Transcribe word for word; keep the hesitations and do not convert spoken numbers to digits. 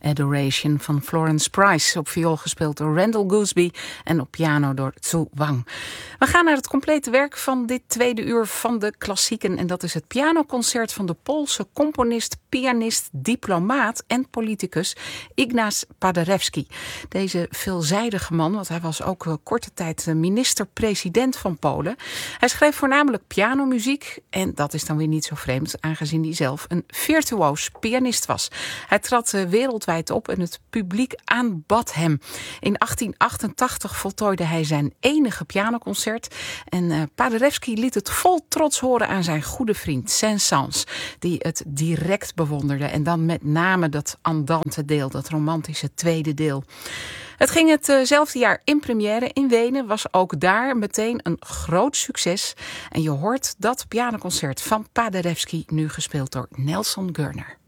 Adoration van Florence Price. Op viool gespeeld door Randall Gooseby en op piano door Zhu Wang. We gaan naar het complete werk van dit tweede uur van de klassieken. En dat is het pianoconcert van de Poolse componist, pianist, diplomaat en politicus Ignaz Paderewski. Deze veelzijdige man, want hij was ook uh, korte tijd minister-president van Polen. Hij schreef voornamelijk pianomuziek en dat is dan weer niet zo vreemd, aangezien hij zelf een virtuoos pianist was. Hij trad uh, wereldwijd op en het publiek aanbad hem. In achttien achtentachtig voltooide hij zijn enige pianoconcert en uh, Paderewski liet het vol trots horen aan zijn goede vriend Saint-Saëns, die het direct bewonderde en dan met name dat andante deel, dat romantische tweede deel. Het ging hetzelfde jaar in première in Wenen, was ook daar meteen een groot succes. En je hoort dat pianoconcert van Paderewski nu gespeeld door Nelson Görner.